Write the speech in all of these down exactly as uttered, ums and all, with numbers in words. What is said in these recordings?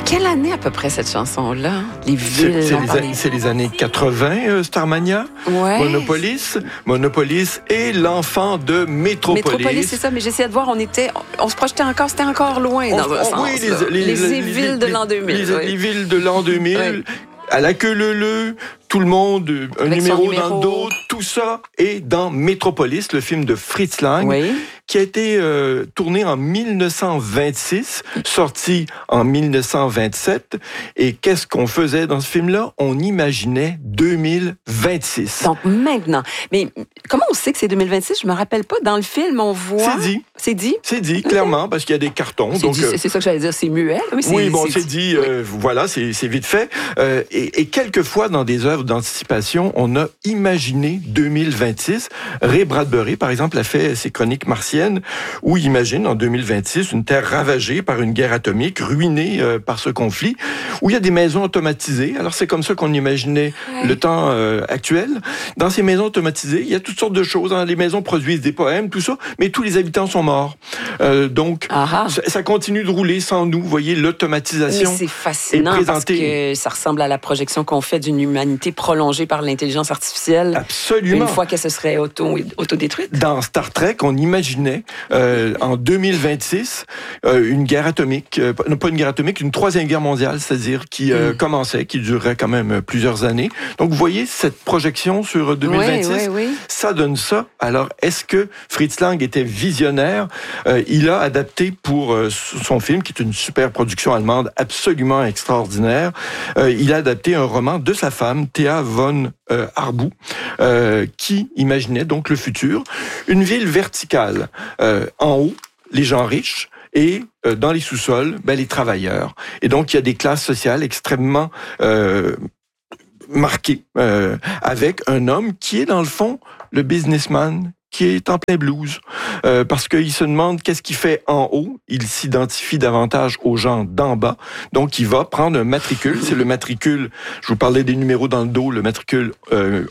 quelle année à peu près cette chanson-là? Les villes. C'est, c'est, les, a- c'est les années quatre-vingts, euh, Starmania. Ouais. Monopolis. Monopolis et l'enfant de Métropolis. Métropolis, c'est ça, mais j'essayais de voir, on était, on se projetait encore, c'était encore loin On- dans un on- sens. oui, là. les, les, les, les- villes de les- l'an deux mille. Les, oui. les villes de l'an deux mille. Oui. À la queue leu-leu, tout le monde, un Avec son numéro, numéro. dans le dos, tout ça est dans Métropolis, le film de Fritz Lang, Oui. qui a été euh, tourné en dix-neuf cent vingt-six, sorti en dix-neuf cent vingt-sept. Et qu'est-ce qu'on faisait dans ce film-là? On imaginait deux mille vingt-six. Donc maintenant, mais comment on sait que c'est deux mille vingt-six? Je me rappelle pas. Dans le film, on voit. C'est dit. C'est dit. C'est dit, clairement, parce qu'il y a des cartons. C'est, donc, dit, euh, c'est, c'est ça que j'allais dire. C'est muet. Oui, c'est, oui, bon, c'est c'est dit, euh, voilà, c'est, c'est vite fait. Euh, et, et quelquefois, dans des œuvres d'anticipation, on a imaginé deux mille vingt-six. Ray Bradbury, par exemple, a fait ses chroniques martiennes, où il imagine en deux mille vingt-six une terre ravagée par une guerre atomique, ruinée euh, par ce conflit, où il y a des maisons automatisées. Alors, c'est comme ça qu'on imaginait Ouais. le temps euh, actuel. Dans ces maisons automatisées, il y a toutes sortes de choses. Hein. Les maisons produisent des poèmes, tout ça, mais tous les habitants sont morts. Euh, donc, Ah ah. ça, ça continue de rouler sans nous. Vous voyez, Mais l'automatisation c'est fascinant est parce présentée. que ça ressemble à la projection qu'on fait d'une humanité prolongée par l'intelligence artificielle. Absolument. Une fois qu'elle se serait auto, autodétruite. Dans Star Trek, on imaginait euh, en deux mille vingt-six euh, une guerre atomique, euh, non pas une guerre atomique, une troisième guerre mondiale, c'est-à-dire qui euh, Mm. commençait, qui durerait quand même plusieurs années. Donc vous voyez cette projection sur deux mille vingt-six, Oui, oui, oui. ça donne ça. Alors est-ce que Fritz Lang était visionnaire? Euh, il a adapté pour euh, son film, qui est une super production allemande absolument extraordinaire, euh, il a adapté un roman de sa femme, Thea von euh, Harbou, euh, qui imaginait donc le futur. Une ville verticale. Euh, en haut, les gens riches, et euh, dans les sous-sols, ben, les travailleurs. Et donc, il y a des classes sociales extrêmement euh, marquées, euh, avec un homme qui est, dans le fond, le businessman qui est en plein blues. Euh, parce qu'il se demande qu'est-ce qu'il fait en haut. Il s'identifie davantage aux gens d'en bas. Donc, il va prendre un matricule. C'est le matricule, je vous parlais des numéros dans le dos, le matricule euh,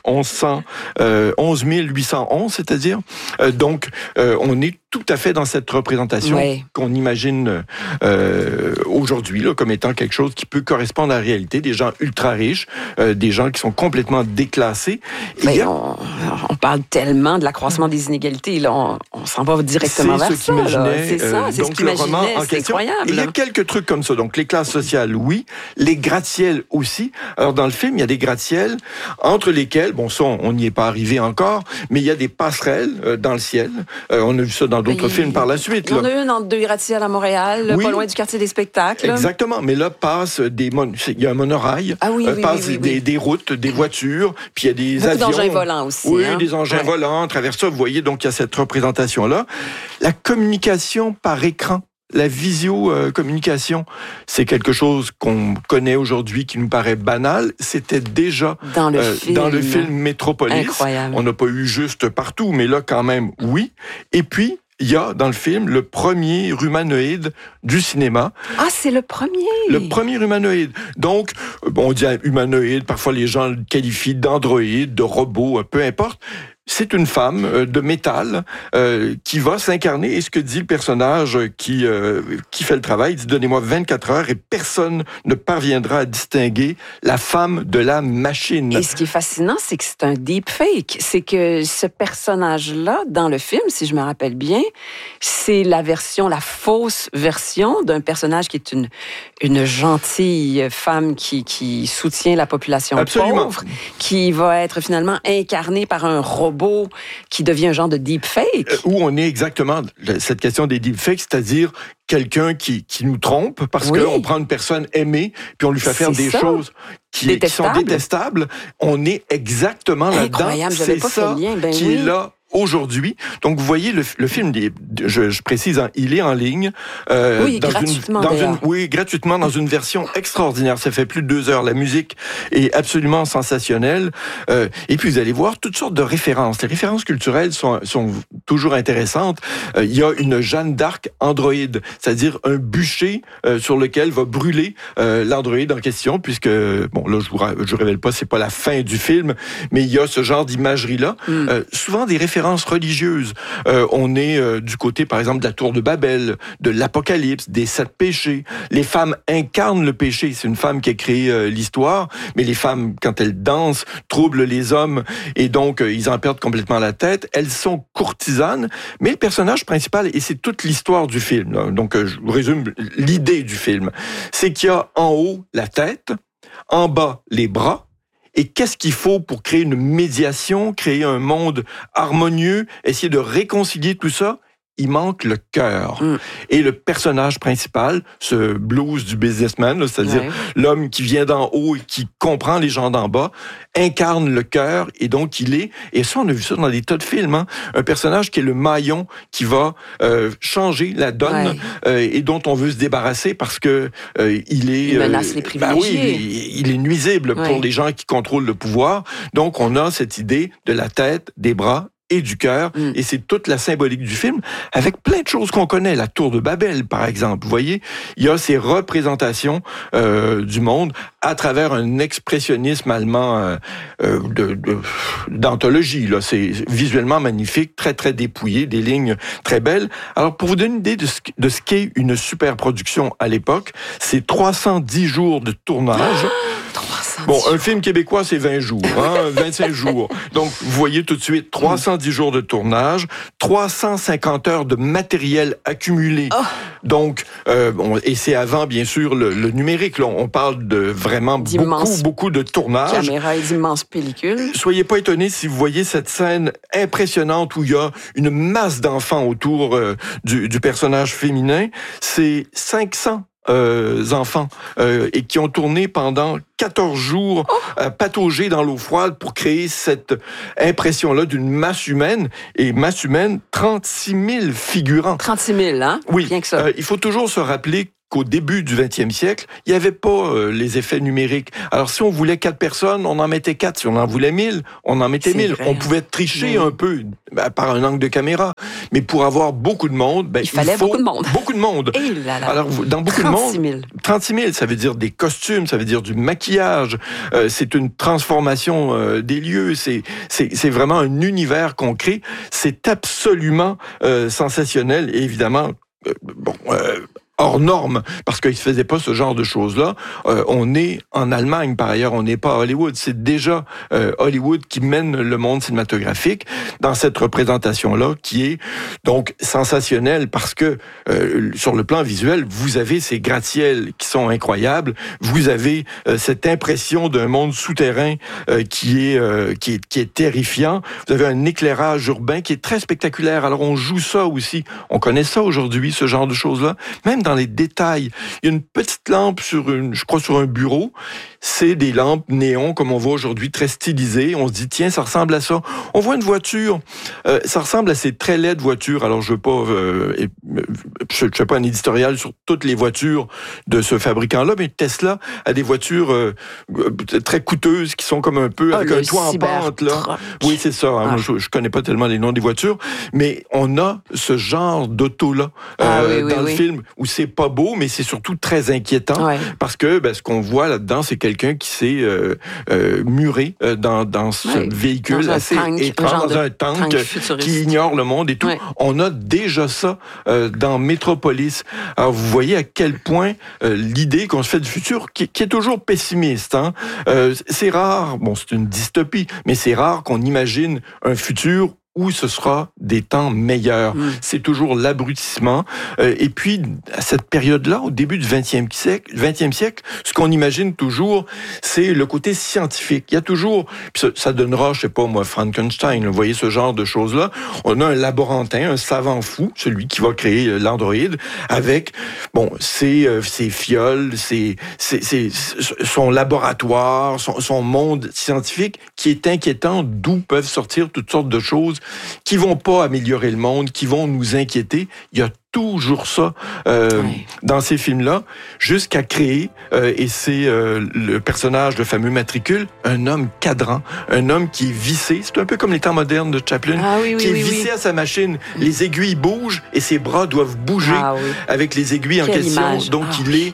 onze mille huit cent onze, c'est-à-dire. Euh, donc, euh, on est tout à fait dans cette représentation Ouais. qu'on imagine euh, aujourd'hui là, comme étant quelque chose qui peut correspondre à la réalité. Des gens ultra riches, euh, des gens qui sont complètement déclassés. Et Ben, il y a- on, on parle tellement de l'accroissement des inégalités. Là, on, on s'en va directement c'est vers ce ça. là. qu'imaginait, C'est ça, euh, c'est ce donc le roman qu'imaginait. en C'est question. incroyable. Et il y a là. quelques trucs comme ça. Donc les classes sociales, oui. Les gratte-ciels aussi. Alors dans le film, il y a des gratte-ciels entre lesquels, bon ça, on n'y est pas arrivé encore, mais il y a des passerelles euh, dans le ciel. Euh, on a vu ça dans d'autres Ben, films par la suite. Il y en Là. a une entre deux gratte-ciels à Montréal, là, Oui. pas loin du quartier des spectacles. là. Exactement, mais là passe des mon... il y a un monorail, Ah oui, euh, oui, passe oui, oui, des, oui. des routes, des voitures, puis il y a des Beaucoup avions. d'engins volants aussi. Oui, hein. des engins Ouais. volants, à travers ça, vous voyez, donc il y a cette représentation-là. La communication par écran, la visio-communication, c'est quelque chose qu'on connaît aujourd'hui, qui nous paraît banal. C'était déjà Dans le euh, film. dans le film Métropolis. Incroyable. On n'a pas eu juste partout, mais là, quand même, oui. Et puis, il y a dans le film le premier humanoïde du cinéma. Ah, c'est le premier. Le premier humanoïde. Donc, bon, on dit humanoïde, parfois les gens le qualifient d'androïde, de robot, peu importe. C'est une femme euh, de métal euh, qui va s'incarner. Et ce que dit le personnage qui euh, qui fait le travail, il dit « Donnez-moi vingt-quatre heures et personne ne parviendra à distinguer la femme de la machine. » Et ce qui est fascinant, c'est que c'est un deepfake. C'est que ce personnage-là, dans le film, si je me rappelle bien, c'est la version, la fausse version d'un personnage qui est une, une gentille femme qui, qui soutient la population Absolument. pauvre, qui va être finalement incarnée par un robot qui devient un genre de deepfake. Euh, Où on est exactement, cette question des deepfakes, c'est-à-dire quelqu'un qui, qui nous trompe parce Oui. qu'on prend une personne aimée puis on lui fait faire C'est des ça. choses qui, qui sont Détestables. détestables. On est exactement là-dedans. Incroyable, j'avais C'est pas fait ça le lien. Ben qui oui. est là aujourd'hui. Donc, vous voyez, le, le film, je, je précise, hein, il est en ligne. Euh, Oui, dans gratuitement, une, dans d'ailleurs. une, Oui, gratuitement, dans une version extraordinaire. Ça fait plus de deux heures. La musique est absolument sensationnelle. Euh, et puis, vous allez voir toutes sortes de références. Les références culturelles sont, sont toujours intéressantes. Euh, il y a une Jeanne d'Arc androïde, c'est-à-dire un bûcher euh, sur lequel va brûler euh, l'androïde en question, puisque, bon, là, je vous, je vous révèle pas, c'est pas la fin du film, mais il y a ce genre d'imagerie-là. Mm. Euh, souvent des références références religieuses. Euh, on est euh, du côté, par exemple, de la tour de Babel, de l'Apocalypse, des sept péchés. Les femmes incarnent le péché. C'est une femme qui a créé euh, l'histoire, mais les femmes, quand elles dansent, troublent les hommes et donc euh, ils en perdent complètement la tête. Elles sont courtisanes, mais le personnage principal, et c'est toute l'histoire du film, là, donc euh, je vous résume l'idée du film, c'est qu'il y a en haut la tête, en bas les bras. Et qu'est-ce qu'il faut pour créer une médiation, créer un monde harmonieux, essayer de réconcilier tout ça? Il manque le cœur. Mm. Et le personnage principal, ce blues du businessman, là, c'est-à-dire ouais. l'homme qui vient d'en haut et qui comprend les gens d'en bas, incarne le cœur et donc il est, et ça on a vu ça dans des tas de films, hein, un personnage qui est le maillon qui va euh, changer la donne ouais. euh, et dont on veut se débarrasser parce que euh, il est... Il menace euh, les privilégiés. Ben oui, il, il est nuisible ouais. pour les gens qui contrôlent le pouvoir. Donc on a cette idée de la tête, des bras et du cœur, mm. et c'est toute la symbolique du film, avec plein de choses qu'on connaît. La tour de Babel, par exemple. Vous voyez, il y a ces représentations euh, du monde à travers un expressionnisme allemand euh, euh, de, de, d'anthologie. Là. C'est visuellement magnifique, très, très dépouillé, des lignes très belles. Alors, pour vous donner une idée de ce, de ce qu'est une super production à l'époque, c'est trois cent dix jours de tournage. Bon, un film québécois, c'est vingt jours, hein, vingt-cinq jours. Donc, vous voyez tout de suite, trois cent dix jours de tournage, trois cent cinquante heures de matériel accumulé. Oh. Donc, euh, bon, et c'est avant, bien sûr, le, le numérique. Là, on parle de vraiment beaucoup, beaucoup de tournage. Caméra et d'immenses pellicules. Soyez pas étonnés si vous voyez cette scène impressionnante où il y a une masse d'enfants autour euh, du, du personnage féminin. C'est cinq cents Euh, enfants euh, et qui ont tourné pendant quatorze jours oh. euh, pataugés dans l'eau froide pour créer cette impression-là d'une masse humaine. Et masse humaine, trente-six mille figurants. trente-six mille, hein? Oui. Bien que ça. Euh, il faut toujours se rappeler qu'au début du vingtième siècle, il n'y avait pas euh, les effets numériques. Alors, si on voulait quatre personnes, on en mettait quatre. Si on en voulait mille, on en mettait mille. On pouvait tricher oui. un peu ben, par un angle de caméra. Mais pour avoir beaucoup de monde, ben, il fallait il faut beaucoup de monde. Beaucoup de monde. Et là là. Alors, dans beaucoup trente-six mille. de monde, trente-six mille, ça veut dire des costumes, ça veut dire du maquillage. Euh, c'est une transformation euh, des lieux. C'est, c'est, c'est vraiment un univers qu'on crée. C'est absolument euh, sensationnel. Et évidemment, euh, bon. Euh, hors norme, parce qu'il ne se faisait pas ce genre de choses-là. Euh, on est en Allemagne, par ailleurs, on n'est pas à Hollywood. C'est déjà euh, Hollywood qui mène le monde cinématographique dans cette représentation-là, qui est donc sensationnelle, parce que euh, sur le plan visuel, vous avez ces gratte-ciels qui sont incroyables, vous avez euh, cette impression d'un monde souterrain euh, qui est, euh, qui est qui est terrifiant, vous avez un éclairage urbain qui est très spectaculaire. Alors on joue ça aussi, on connaît ça aujourd'hui, ce genre de choses-là, même dans les détails. Il y a une petite lampe sur une, je crois, sur un bureau. C'est des lampes néons, comme on voit aujourd'hui, très stylisées. On se dit, tiens, ça ressemble à ça. On voit une voiture. Euh, ça ressemble à ces très laides voitures. Alors, je veux pas, euh, je ne fais pas un éditorial sur toutes les voitures de ce fabricant-là, mais Tesla a des voitures euh, très coûteuses qui sont comme un peu, oh, avec un toit en pente, là. Oui, c'est ça. Hein. Ah. Je, je connais pas tellement les noms des voitures, mais on a ce genre d'auto-là euh, ah, oui, oui, dans oui. le film où c'est pas beau, mais c'est surtout très inquiétant, ouais. parce que ben, ce qu'on voit là-dedans, c'est quelqu'un qui s'est euh, euh, muré euh, dans, dans ce ouais. véhicule dans assez tank, étrange, dans un tank, tank qui ignore le monde et tout. Ouais. On a déjà ça euh, dans Métropolis. Alors, vous voyez à quel point euh, l'idée qu'on se fait du futur, qui, qui est toujours pessimiste, hein, euh, c'est rare, bon, c'est une dystopie, mais c'est rare qu'on imagine un futur où ce sera des temps meilleurs. Mmh. C'est toujours l'abrutissement. Euh, et puis, à cette période-là, au début du vingtième siècle, vingtième siècle, ce qu'on imagine toujours, c'est le côté scientifique. Il y a toujours, puis ça, ça donnera, je sais pas moi, Frankenstein, vous voyez ce genre de choses-là. On a un laborantin, un savant fou, celui qui va créer l'androïde, avec, bon, ses, euh, ses fioles, ses, ses, ses, son laboratoire, son, son monde scientifique, qui est inquiétant, d'où peuvent sortir toutes sortes de choses qui vont pas améliorer le monde, qui vont nous inquiéter. Il y a toujours ça euh, oui. dans ces films-là, jusqu'à créer, euh, et c'est euh, le personnage, le fameux matricule, un homme cadran, un homme qui est vissé, c'est un peu comme les temps modernes de Chaplin, ah, oui, oui, qui est oui, vissé oui. à sa machine. Les aiguilles bougent et ses bras doivent bouger ah, oui. avec les aiguilles en Quelle question. image. Donc ah, il oui. est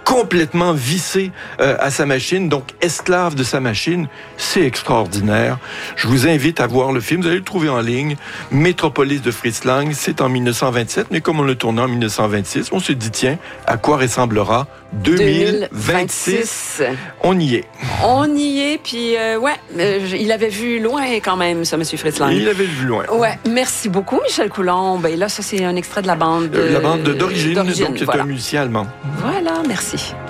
complètement vissé euh, à sa machine, donc esclave de sa machine. C'est extraordinaire. Je vous invite à voir le film. Vous allez le trouver en ligne. Métropolis de Fritz Lang, c'est en dix-neuf cent vingt-sept, mais comme on l'a tourné en dix-neuf cent vingt-six, on se dit, tiens, à quoi ressemblera deux mille vingt-six? On y est. On y est, puis euh, ouais, euh, il avait vu loin quand même, ça, M. Fritz Lang. Il avait vu loin. Ouais, merci beaucoup, Michel Coulombe. Et là, ça, c'est un extrait de la bande... Euh, la bande d'origine, d'origine, donc c'est voilà. un musicien allemand. Voilà, merci.